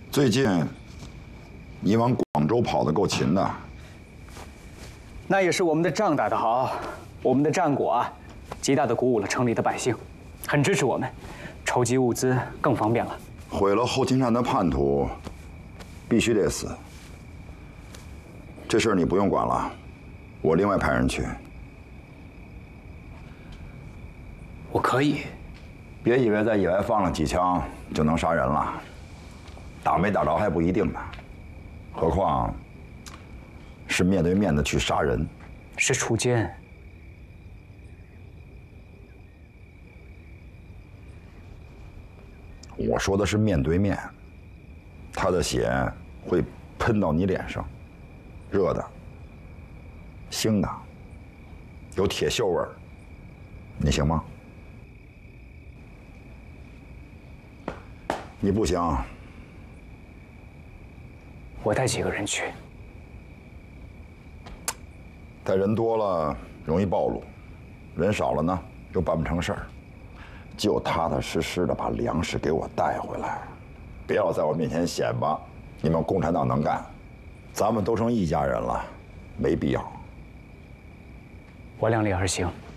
最近你往广州跑得够勤的。 那也是我们的仗打得好，我们的战果啊，极大的鼓舞了城里的百姓，很支持我们，筹集物资更方便了。 毁了后勤站的叛徒，必须得死。这事儿你不用管了，我另外派人去。 我可以。 别以为在野外放了几枪就能杀人了，打没打着还不一定呢。何况是面对面的去杀人， 是锄奸。 我说的是面对面，他的血会喷到你脸上，热的、腥的，有铁锈味儿，你行吗？你不行。 我带几个人去。 带人多了容易暴露，人少了呢又办不成事儿。就踏踏实实的把粮食给我带回来，别老在我面前显摆你们共产党能干，咱们都成一家人了，没必要。 我量力而行。